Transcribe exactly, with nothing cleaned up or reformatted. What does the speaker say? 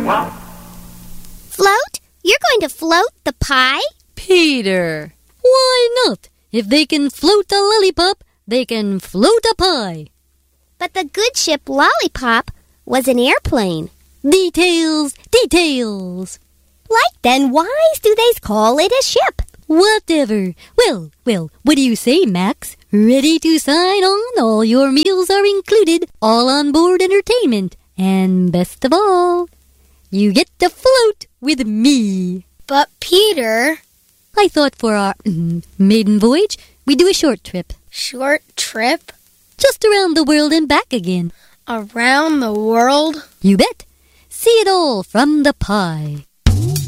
Float? You're going to float the pie? Peter, why not? If they can float a lollipop, they can float a pie. But the good ship Lollipop was an airplane. Details, details. Like then, why do they call it a ship? Whatever. Well, well, what do you say, Max? Ready to sign on? All your meals are included. All on board entertainment. And best of all, you get to float with me. But Peter... I thought for our mm, maiden voyage, we'd do a short trip. Short trip? Just around the world and back again. Around the world? You bet. See it all from the pie.